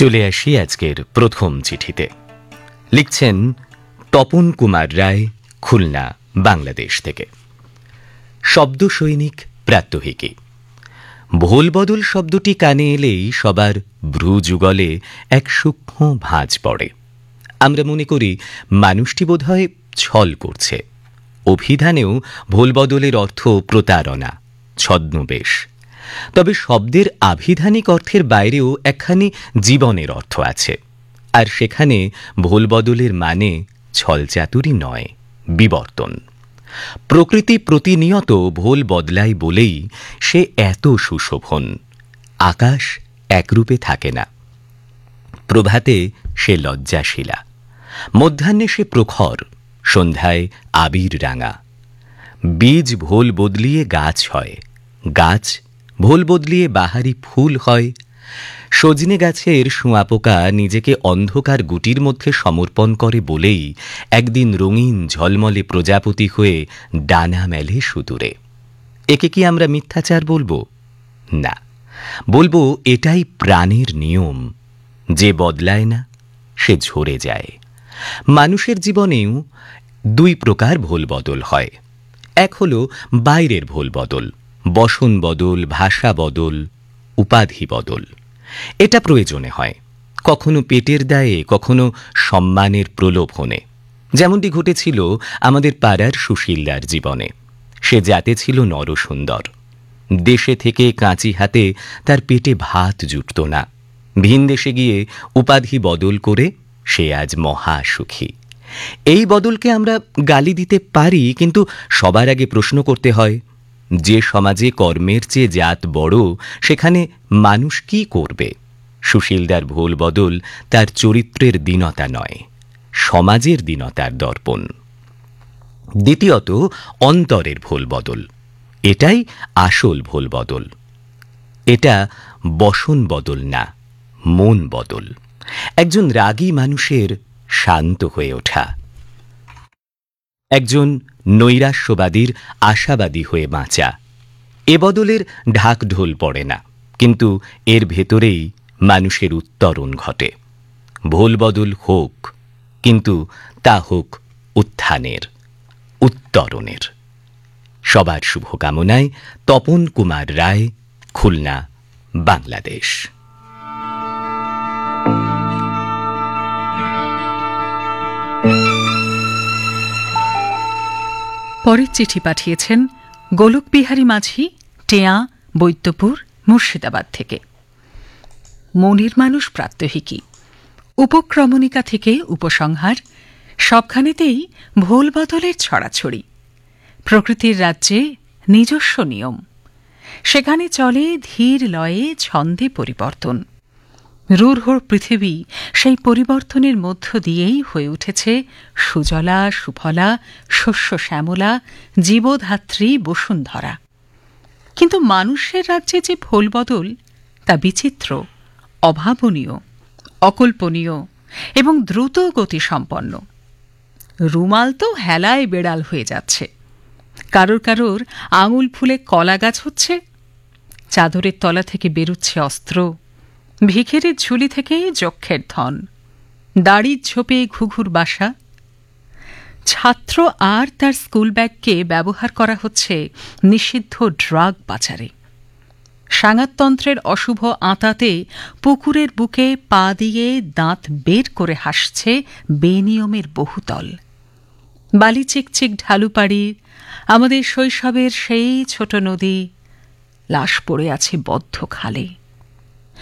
চলে আসি আজকের প্রথম চিঠিতে। লিখছেন তপন কুমার রায়, খুলনা, বাংলাদেশ থেকে। শব্দ সৈনিক প্রাত্যহিকী। ভোলবদল শব্দটি কানে এলেই সবার ভ্রু যুগলে এক সূক্ষ্ম ভাঁজ পড়ে। আমরা মনে করি মানুষটি বোধহয় ছল করছে। অভিধানেও ভোলবদলের অর্থ প্রতারণা, ছদ্মবেশ। তবে শব্দের আভিধানিক অর্থের বাইরেও একখানি জীবনের অর্থ আছে, আর সেখানে ভোলবদলের মানে ছলচাতুরি নয়, বিবর্তন। প্রকৃতি প্রতিনিয়ত ভোল বদলায় বলেই সে এত সুশোভন। আকাশ একরূপে থাকে না। প্রভাতে সে লজ্জাশীলা, মধ্যাহ্নে সে প্রখর, সন্ধ্যায় আবির রাঙা। বীজ ভোল বদলিয়ে গাছ হয়, গাছ ভোল বদলিয়ে বাহারি ফুল হয়। সজনে গাছের শুঁয়াপোকা নিজেকে অন্ধকার গুটির মধ্যে সমর্পণ করে বলেই একদিন রঙিন ঝলমলে প্রজাপতি হয়ে ডানা মেলে সুদূরে। একে কি আমরা মিথ্যাচার বলবো? না, বলবো এটাই প্রাণের নিয়ম। যে বদলায় না সে ঝরে যায়। মানুষের জীবনেও দুই প্রকার ভোল বদল হয়। এক হলো বাইরের ভোল বদল, বসন বদল, ভাষা বদল, উপাধি বদল। এটা প্রয়োজনে হয়, কখনো পেটের দায়ে, কখনো সম্মানের প্রলোভনে। যেমনটি ঘটেছিল আমাদের পাড়ার সুশীলদার জীবনে। সে জাতে ছিল নরসুন্দর। দেশে থেকে কাঁচি হাতে তার পেটে ভাত জুটত না। ভিন দেশে গিয়ে উপাধি বদল করে সে আজ মহা সুখী। এই বদলকে আমরা গালি দিতে পারি, কিন্তু সবার আগে প্রশ্ন করতে হয়, যে সমাজে কর্মের চেয়ে জাত বড়, সেখানে মানুষ কি করবে? সুশীলদার ভোল বদল তার চরিত্রের দীনতা নয়, সমাজের দীনতার দর্পণ। দ্বিতীয়ত অন্তরের ভোল বদল। এটাই আসল ভোল বদল। এটা বসন বদল না, মন বদল। একজন রাগী মানুষের শান্ত হয়ে ওঠা, একজন নৈরাশ্যবাদীর আশাবাদী হয়ে বাঁচা। এ বদলের ঢাকঢোল পড়ে না, কিন্তু এর ভেতরেই মানুষের উত্তরণ ঘটে। ভোল বদল হোক, কিন্তু তা হোক উত্থানের, উত্তরণের। সবার শুভকামনায় তপন কুমার রায়, খুলনা, বাংলাদেশ। পরের চিঠি পাঠিয়েছেন গোলকবিহারী মাঝি, টেয়া, বৈদ্যপুর, মুর্শিদাবাদ থেকে। মনের মানুষ প্রাত্যহিকী। উপক্রমণিকা থেকে উপসংহার, সবখানেতেই ভোল বদলের ছড়াছড়ি। প্রকৃতির রাজ্যে নিজস্ব নিয়ম, সেখানে চলে ধীর লয়ে ছন্দে পরিবর্তন। রূঢ় পৃথিবী সেই পরিবর্তনের মধ্য দিয়েই হয়ে উঠেছে সুজলা, সুফলা, শস্য শ্যামলা, জীবধাত্রী বসুন্ধরা। কিন্তু মানুষের রাজ্যে যে ভোল বদল, তা বিচিত্র, অভাবনীয়, অকল্পনীয় এবং দ্রুত গতিসম্পন্ন। রুমাল তো হেলায় বেড়াল হয়ে যাচ্ছে, কারোর কারোর আঙুল ফুলে কলা গাছ হচ্ছে, চাদরের তলা থেকে বেরুচ্ছে অস্ত্র, ভিখেরের ঝুলি থেকে যক্ষের ধন, দাড়ির ঝোপে ঘুঘুর বাসা। ছাত্র আর তার স্কুল ব্যাগকে ব্যবহার করা হচ্ছে নিষিদ্ধ ড্রাগ পাচারে। সাঙ্গাতন্ত্রের অশুভ আঁতাতে পুকুরের বুকে পা দিয়ে দাঁত বের করে হাসছে বেনিয়মের বহুতল। বালি চিকচিক ঢালুপাড়ি, আমাদের শৈশবের সেই ছোট নদী, লাশ পড়ে আছে বদ্ধ খালে।